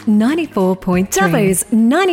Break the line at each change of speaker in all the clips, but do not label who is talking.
Dubbo's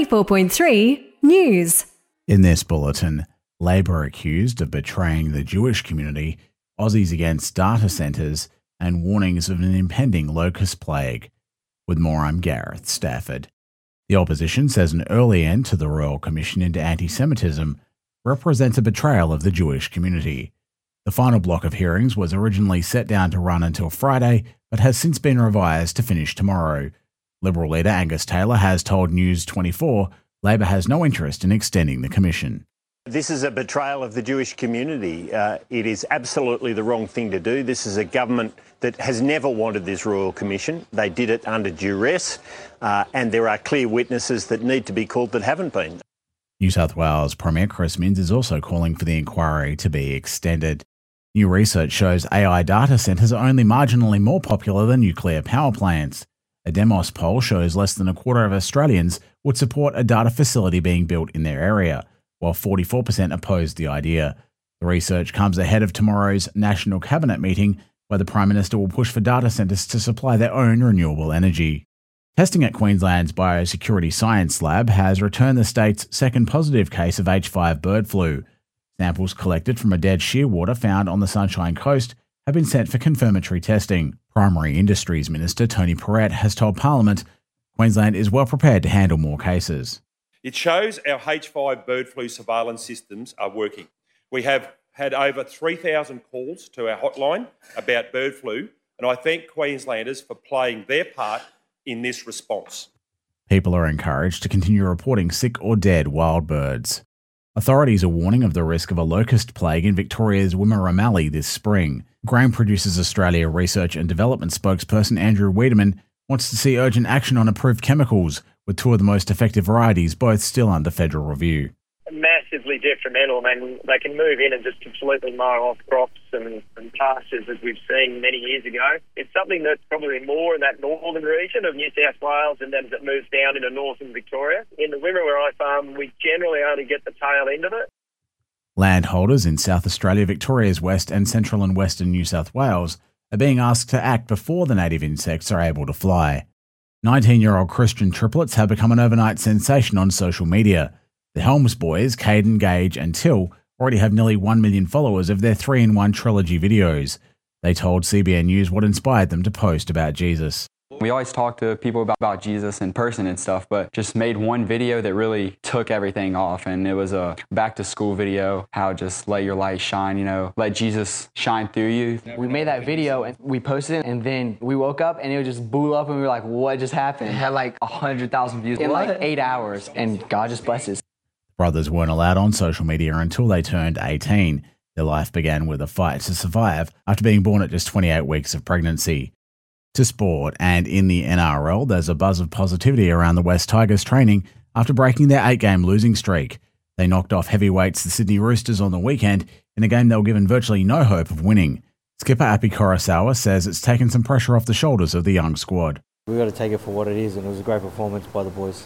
94.3 News.
In this bulletin, Labor accused of betraying the Jewish community, Aussies against data centres, and warnings of an impending locust plague. With more, I'm Gareth Stafford. The opposition says an early end to the Royal Commission into Anti-Semitism represents a betrayal of the Jewish community. The final block of hearings was originally set down to run until Friday, but has since been revised to finish tomorrow. Liberal leader Angus Taylor has told News 24 Labor has no interest in extending the commission.
This is a betrayal of the Jewish community. It is absolutely the wrong thing to do. This is a government that has never wanted this Royal Commission. They did it under duress, and there are clear witnesses that need to be called that haven't been.
New South Wales Premier Chris Minns is also calling for the inquiry to be extended. New research shows AI data centres are only marginally more popular than nuclear power plants. A Demos poll shows less than a quarter of Australians would support a data facility being built in their area, while 44% opposed the idea. The research comes ahead of tomorrow's National Cabinet meeting, where the Prime Minister will push for data centres to supply their own renewable energy. Testing at Queensland's Biosecurity Science Lab has returned the state's second positive case of H5 bird flu. Samples collected from a dead shearwater found on the Sunshine Coast have been sent for confirmatory testing. Primary Industries Minister Tony Perrett has told Parliament Queensland is well prepared to handle more cases.
It shows our H5 bird flu surveillance systems are working. We have had over 3,000 calls to our hotline about bird flu, and I thank Queenslanders for playing their part in this response.
People are encouraged to continue reporting sick or dead wild birds. Authorities are warning of the risk of a locust plague in Victoria's Wimmera Mallee this spring. Grain Producers Australia Research and Development spokesperson Andrew Wiedemann wants to see urgent action on approved chemicals, with two of the most effective varieties both still under federal review.
Massively detrimental. I mean, they can move in and just completely mow off crops and pastures, as we've seen many years ago. It's something that's probably more in that northern region of New South Wales, and then as it moves down into northern Victoria. In the Wimmera where I farm, we generally only get the tail end of it.
Landholders in South Australia, Victoria's West and Central and Western New South Wales are being asked to act before the native insects are able to fly. 19-year-old Christian triplets have become an overnight sensation on social media. The Helms boys, Caden, Gage and Till, already have nearly 1 million followers of their 3-in-1 trilogy videos. They told CBN News what inspired them to post about Jesus.
We always talk to people about Jesus in person and stuff, but just made one video that really took everything off. And it was a back to school video, how just let your light shine, let Jesus shine through you.
We made that video and we posted it, and then we woke up and it just blew up and we were like, what just happened? It had like 100,000 views in like 8 hours, and God just blesses.
Brothers weren't allowed on social media until they turned 18. Their life began with a fight to survive after being born at just 28 weeks of pregnancy. To sport, and in the NRL, there's a buzz of positivity around the West Tigers training after breaking their 8-game losing streak. They knocked off heavyweights the Sydney Roosters on the weekend in a game they were given virtually no hope of winning. Skipper Api Kurosawa says it's taken some pressure off the shoulders of the young squad.
We've got to take it for what it is, and it was a great performance by the boys.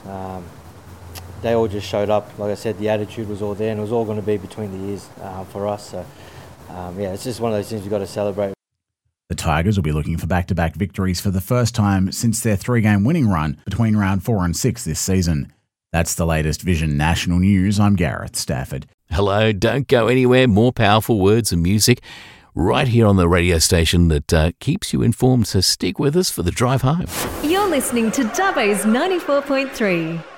They all just showed up. Like I said, the attitude was all there, and it was all going to be between the ears for us. So, it's just one of those things we've got to celebrate.
The Tigers will be looking for back-to-back victories for the first time since their 3-game winning run between round 4 and 6 this season. That's the latest Vision National News. I'm Gareth Stafford.
Hello, don't go anywhere. More powerful words and music right here on the radio station that keeps you informed, so stick with us for the drive home.
You're listening to Dubbo's 94.3.